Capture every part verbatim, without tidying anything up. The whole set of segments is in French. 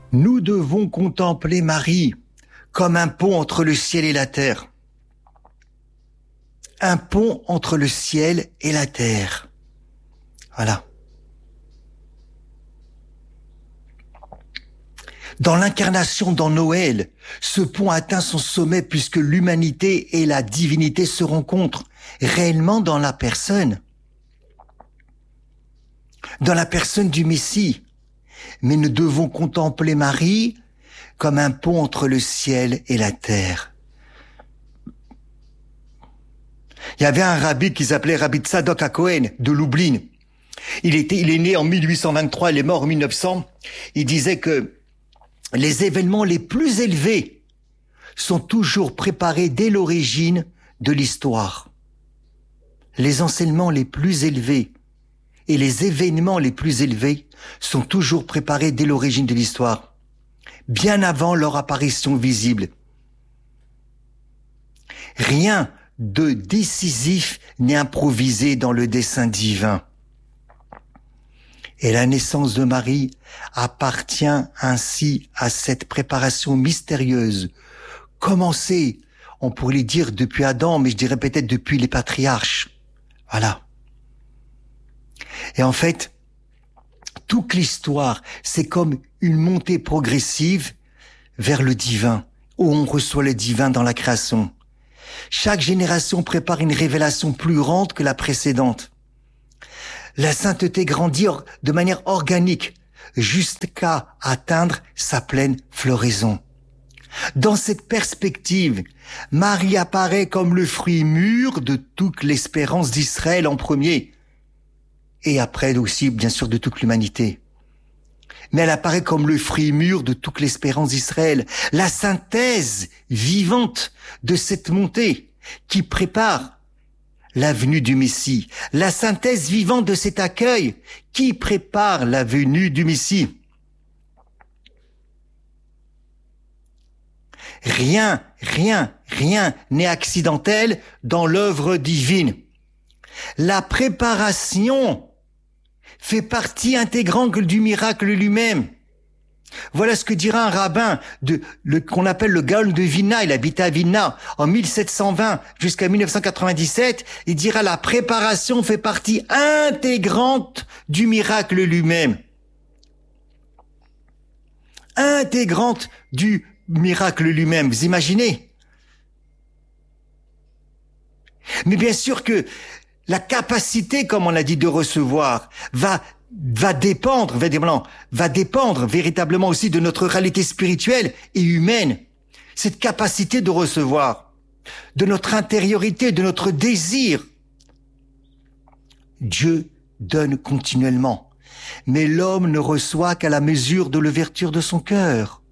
Nous devons contempler Marie comme un pont entre le ciel et la terre. Un pont entre le ciel et la terre. Voilà. Dans l'incarnation, dans Noël, ce pont atteint son sommet puisque l'humanité et la divinité se rencontrent réellement dans la personne. Dans la personne du Messie. Mais nous devons contempler Marie comme un pont entre le ciel et la terre. Il y avait un rabbi qui s'appelait Rabbi Tzadok HaKohen de Lublin. Il était, il est né en mille huit cent vingt-trois, il est mort en mille neuf cents. Il disait que les événements les plus élevés sont toujours préparés dès l'origine de l'histoire. Les enseignements les plus élevés et les événements les plus élevés sont toujours préparés dès l'origine de l'histoire, bien avant leur apparition visible. Rien de décisif n'est improvisé dans le dessein divin. Et la naissance de Marie appartient ainsi à cette préparation mystérieuse, commencée, on pourrait le dire depuis Adam, mais je dirais peut-être depuis les patriarches. Voilà. Et en fait, toute l'histoire, c'est comme une montée progressive vers le divin, où on reçoit le divin dans la création. Chaque génération prépare une révélation plus grande que la précédente. La sainteté grandit de manière organique jusqu'à atteindre sa pleine floraison. Dans cette perspective, Marie apparaît comme le fruit mûr de toute l'espérance d'Israël en premier, et après aussi, bien sûr, de toute l'humanité. Mais elle apparaît comme le fruit mûr de toute l'espérance d'Israël, la synthèse vivante de cette montée qui prépare la venue du Messie, la synthèse vivante de cet accueil qui prépare la venue du Messie. Rien, rien, rien n'est accidentel dans l'œuvre divine. La préparation fait partie intégrante du miracle lui-même. Voilà ce que dira un rabbin de le qu'on appelle le Gaon de Vilna. Il habitait à Vilna en mille sept cent vingt jusqu'à mille neuf cent quatre-vingt-dix-sept. Il dira la préparation fait partie intégrante du miracle lui-même. Intégrante du miracle lui-même. Vous imaginez? Mais bien sûr que la capacité, comme on l'a dit, de recevoir va va dépendre, va dépendre, va dépendre véritablement aussi de notre réalité spirituelle et humaine. Cette capacité de recevoir, de notre intériorité, de notre désir. Dieu donne continuellement, mais l'homme ne reçoit qu'à la mesure de l'ouverture de son cœur.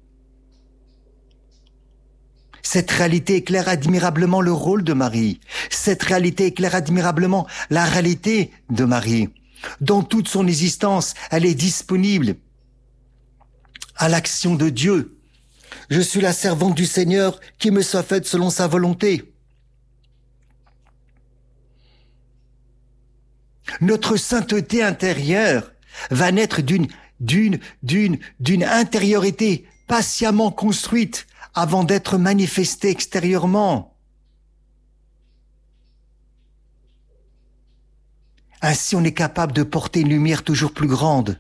Cette réalité éclaire admirablement le rôle de Marie. Cette réalité éclaire admirablement la réalité de Marie. Dans toute son existence, elle est disponible à l'action de Dieu. Je suis la servante du Seigneur, qui me soit faite selon sa volonté. Notre sainteté intérieure va naître d'une, d'une, d'une, d'une intériorité patiemment construite avant d'être manifestée extérieurement. Ainsi, on est capable de porter une lumière toujours plus grande.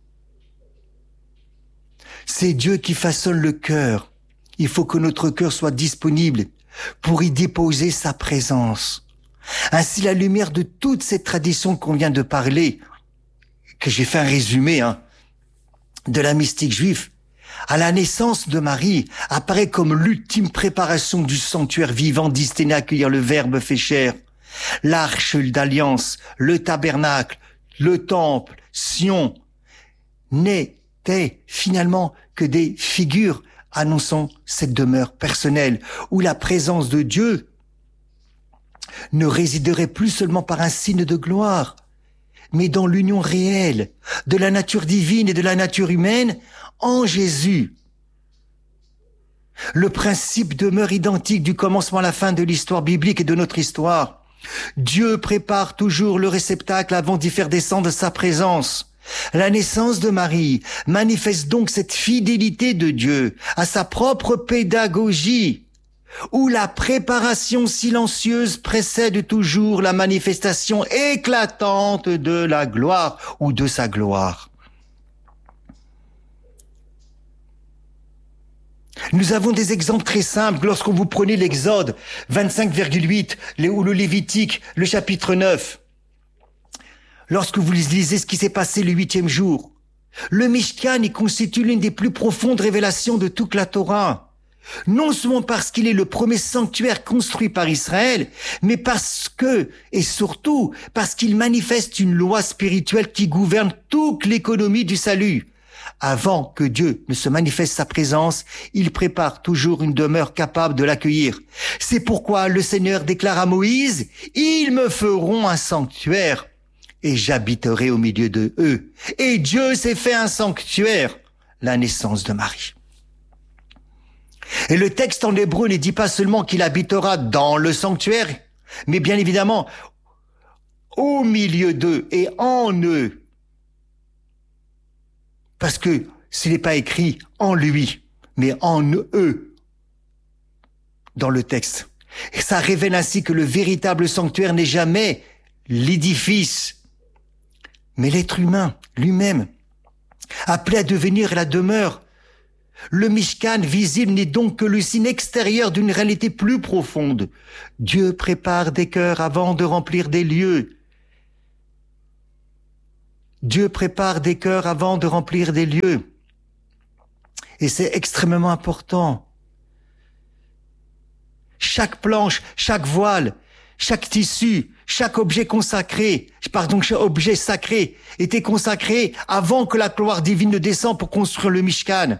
C'est Dieu qui façonne le cœur. Il faut que notre cœur soit disponible pour y déposer sa présence. Ainsi, la lumière de toute cette tradition qu'on vient de parler, que j'ai fait un résumé, hein, de la mystique juive, à la naissance de Marie, apparaît comme l'ultime préparation du sanctuaire vivant destiné à accueillir le Verbe fait chair. L'arche d'alliance, le tabernacle, le temple, Sion, n'étaient finalement que des figures annonçant cette demeure personnelle où la présence de Dieu ne résiderait plus seulement par un signe de gloire, mais dans l'union réelle de la nature divine et de la nature humaine en Jésus. Le principe demeure identique du commencement à la fin de l'histoire biblique et de notre histoire. Dieu prépare toujours le réceptacle avant d'y faire descendre sa présence. La naissance de Marie manifeste donc cette fidélité de Dieu à sa propre pédagogie, où la préparation silencieuse précède toujours la manifestation éclatante de la gloire ou de sa gloire. Nous avons des exemples très simples lorsqu'on vous prenez l'Exode vingt-cinq virgule huit ou le Lévitique, le chapitre neuf. Lorsque vous lisez ce qui s'est passé le huitième jour, le Mishkan y constitue l'une des plus profondes révélations de toute la Torah. Non seulement parce qu'il est le premier sanctuaire construit par Israël, mais parce que, et surtout, parce qu'il manifeste une loi spirituelle qui gouverne toute l'économie du salut. Avant que Dieu ne se manifeste sa présence, il prépare toujours une demeure capable de l'accueillir. C'est pourquoi le Seigneur déclare à Moïse, « Ils me feront un sanctuaire et j'habiterai au milieu de eux. » Et Dieu s'est fait un sanctuaire, la naissance de Marie. Et le texte en hébreu ne dit pas seulement qu'il habitera dans le sanctuaire, mais bien évidemment au milieu d'eux et en eux. Parce que s'il n'est pas écrit en lui, mais en eux, dans le texte. Et ça révèle ainsi que le véritable sanctuaire n'est jamais l'édifice, mais l'être humain lui-même, appelé à devenir la demeure. Le Mishkan visible n'est donc que le signe extérieur d'une réalité plus profonde. Dieu prépare des cœurs avant de remplir des lieux. Dieu prépare des cœurs avant de remplir des lieux. Et c'est extrêmement important. Chaque planche, chaque voile, chaque tissu, chaque objet consacré, pardon, chaque objet sacré était consacré avant que la gloire divine ne descende pour construire le Mishkan.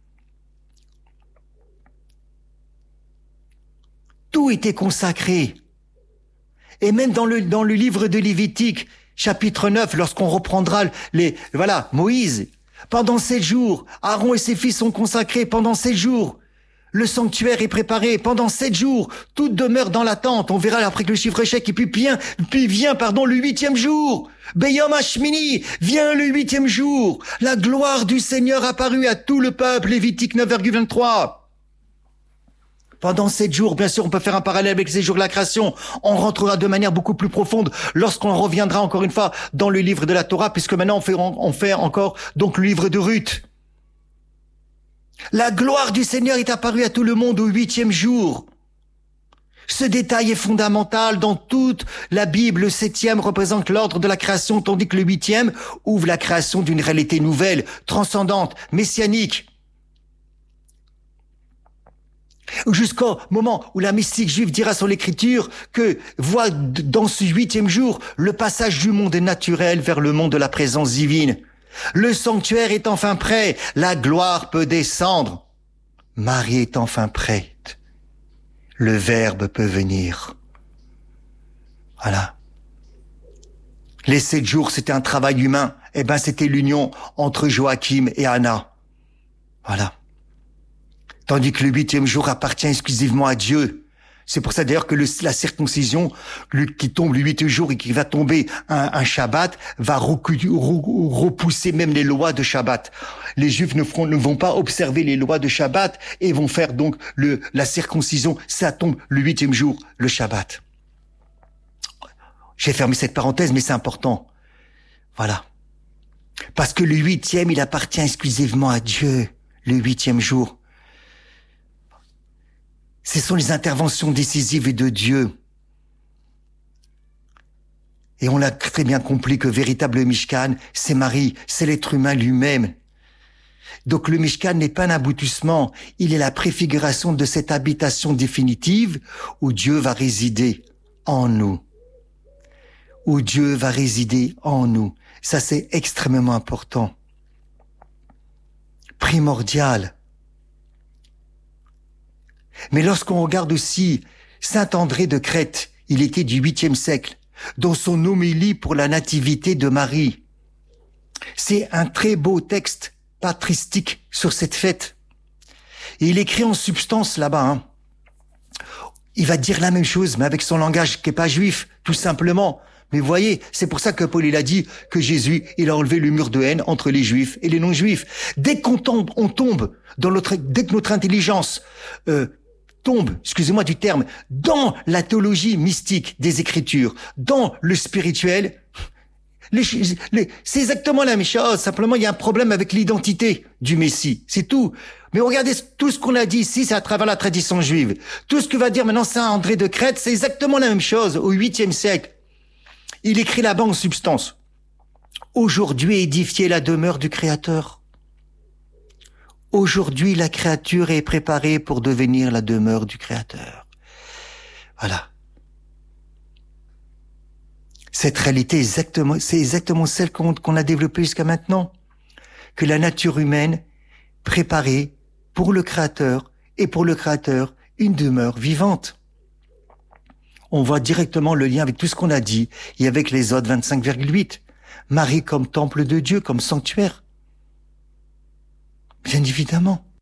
Tout était consacré. Et même dans le, dans le livre de Lévitique, chapitre neuf, lorsqu'on reprendra les, voilà, Moïse, pendant sept jours, Aaron et ses fils sont consacrés pendant sept jours. Le sanctuaire est préparé pendant sept jours. Tout demeure dans l'attente. On verra après que le chiffre échec. Et puis vient, puis vient, pardon, le huitième jour. Beyom Hashmini, vient le huitième jour. La gloire du Seigneur apparut à tout le peuple. Lévitique neuf virgule vingt-trois. Pendant sept jours, bien sûr, on peut faire un parallèle avec ces jours de la création. On rentrera de manière beaucoup plus profonde lorsqu'on reviendra encore une fois dans le livre de la Torah, puisque maintenant on fait, on fait encore donc le livre de Ruth. La gloire du Seigneur est apparue à tout le monde au huitième jour. Ce détail est fondamental dans toute la Bible. Le septième représente l'ordre de la création, tandis que le huitième ouvre la création d'une réalité nouvelle, transcendante, messianique. Jusqu'au moment où la mystique juive dira sur l'écriture que voit dans ce huitième jour le passage du monde naturel vers le monde de la présence divine. Le sanctuaire est enfin prêt, la gloire peut descendre. Marie est enfin prête, le Verbe peut venir. Voilà. Les sept jours, c'était un travail humain. Eh ben, c'était l'union entre Joachim et Anna. Voilà. Tandis que le huitième jour appartient exclusivement à Dieu. C'est pour ça d'ailleurs que le, la circoncision, le, qui tombe le huitième jour et qui va tomber un, un Shabbat, va repousser même les lois de Shabbat. Les Juifs ne, feront, ne vont pas observer les lois de Shabbat et vont faire donc le, la circoncision. Ça tombe le huitième jour, le Shabbat. J'ai fermé cette parenthèse, mais c'est important. Voilà. Parce que le huitième, il appartient exclusivement à Dieu, le huitième jour. Ce sont les interventions décisives de Dieu. Et on l'a très bien compris que véritable Mishkan, c'est Marie, c'est l'être humain lui-même. Donc le Mishkan n'est pas un aboutissement, il est la préfiguration de cette habitation définitive où Dieu va résider en nous. Où Dieu va résider en nous. Ça, c'est extrêmement important. Primordial. Mais lorsqu'on regarde aussi saint André de Crète, il était du huitième siècle, dans son homélie pour la nativité de Marie. C'est un très beau texte patristique sur cette fête. Et il écrit en substance là-bas. Hein. Il va dire la même chose, mais avec son langage qui n'est pas juif, tout simplement. Mais vous voyez, c'est pour ça que Paul il a dit que Jésus, il a enlevé le mur de haine entre les Juifs et les non-Juifs. Dès qu'on tombe, on tombe dans notre, dès que notre intelligence euh, tombe, excusez-moi du terme, dans la théologie mystique des Écritures, dans le spirituel, les, les, c'est exactement la même chose. Simplement, il y a un problème avec l'identité du Messie, c'est tout. Mais regardez tout ce qu'on a dit ici, c'est à travers la tradition juive. Tout ce que va dire maintenant Saint André de Crète, c'est exactement la même chose au huitième siècle. Il écrit là-bas en substance. Aujourd'hui édifiée la demeure du Créateur. Aujourd'hui, la créature est préparée pour devenir la demeure du Créateur. Voilà. Cette réalité, exactement, c'est exactement celle qu'on, qu'on a développée jusqu'à maintenant. Que la nature humaine, préparée pour le Créateur, et pour le Créateur, une demeure vivante. On voit directement le lien avec tout ce qu'on a dit, et avec les autres vingt-cinq virgule huit. Marie comme temple de Dieu, comme sanctuaire. Bien évidemment.